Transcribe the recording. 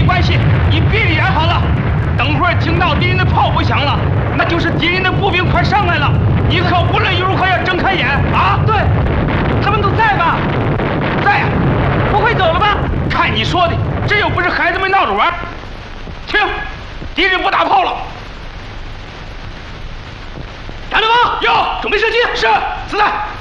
没关系，你闭着眼好了。等会儿听到敌人的炮不响了，那就是敌人的步兵快上来了。你可无论如何要睁开眼啊！ 对，他们都在吧？ 在呀， 不会走了吧？ 看你说的，这又不是孩子们闹着玩。听，敌人不打炮了。 打得吧！ 哟， 准备射击。 是，子弹。